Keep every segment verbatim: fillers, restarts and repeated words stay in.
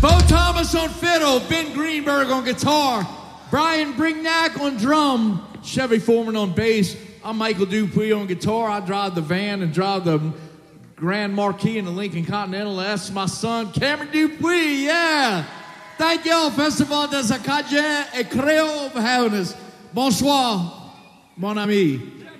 Bo Thomas on fiddle, Ben Greenberg on guitar, Brian Brignac on drum, Chevy Foreman on bass. I'm Michael Dupuis on guitar. I drive the van and drive the Grand Marquis and the Lincoln Continental. That's my son, Cameron Dupuis, yeah. Thank y'all, Festival des Acadiens et Creole for having us. Bonsoir, mon ami.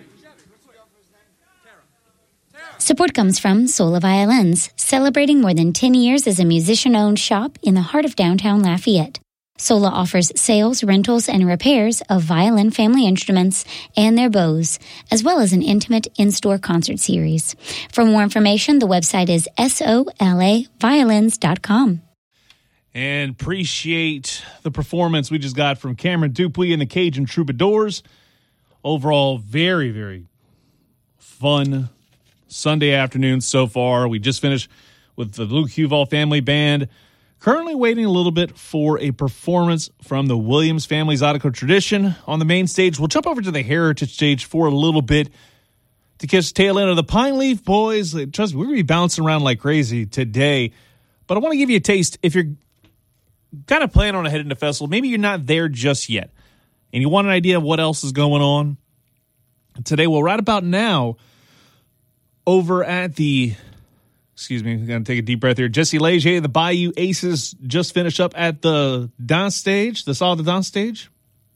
Support comes from Sola Violins, celebrating more than ten years as a musician-owned shop in the heart of downtown Lafayette. Sola offers sales, rentals, and repairs of violin family instruments and their bows, as well as an intimate in-store concert series. For more information, the website is sola violins dot com. And appreciate the performance we just got from Cameron Dupuis and the Cajun Troubadours. Overall, very, very fun Sunday afternoon so far. We just finished with the Luke Huval Family Band. Currently waiting a little bit for a performance from the Williams Family Zydeco Tradition on the main stage. We'll jump over to the Heritage stage for a little bit to catch the tail end of the Pine Leaf Boys. Trust me, we're going to be bouncing around like crazy today. But I want to give you a taste. If you're kind of planning on heading to festival, maybe you're not there just yet, and you want an idea of what else is going on today, well, right about now, over at the... Excuse me, I'm going to take a deep breath here. Jesse Leger, the Bayou Aces, just finished up at the dance stage, the Salle de Danse stage.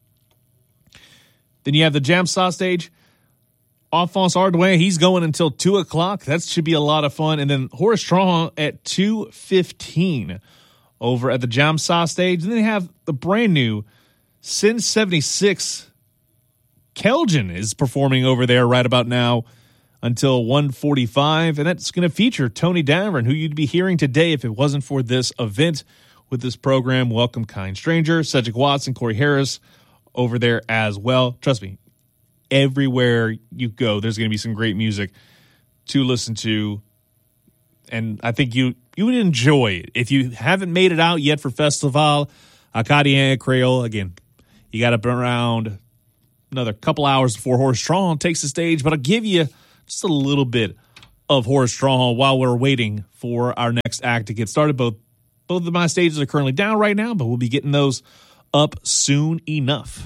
Then you have the Jam Saw stage. Alphonse Ardouin, he's going until two o'clock. That should be a lot of fun. And then Horace Strong at two fifteen over at the Jam Saw stage. And then they have the brand new Sin seventy-six. Kelgen is performing over there right about now until one forty-five, and that's going to feature Tony Davern, who you'd be hearing today if it wasn't for this event with this program. Welcome Kind Stranger, Cedric Watson, Corey Harris over there as well. Trust me, everywhere you go, there's going to be some great music to listen to, and I think you you would enjoy it. If you haven't made it out yet for Festival Acadien Creole, again, you got up around another couple hours before Horace Strong takes the stage, but I'll give you just a little bit of Horace Strong while we're waiting for our next act to get started. Both both of my stages are currently down right now, but we'll be getting those up soon enough.